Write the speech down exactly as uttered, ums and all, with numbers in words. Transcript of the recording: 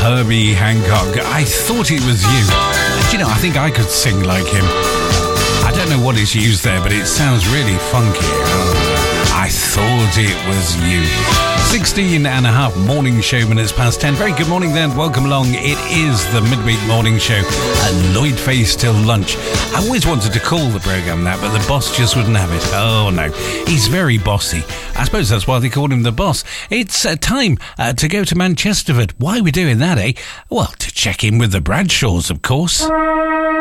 Herbie Hancock. I thought it was you. Do you know, I think I could sing like him. I don't know what is used there, but it sounds really funky. I thought it was you. sixteen and a half morning show minutes past ten. Very good morning then. Welcome along. It is the midweek morning show at Lloyd Face till lunch. I always wanted to call the programme that, but the boss just wouldn't have it. Oh no, he's very bossy. I suppose that's why they called him the boss. It's uh, time uh, to go to Manchesterford. Why are we doing that, eh? Well, to check in with the Bradshaws, of course.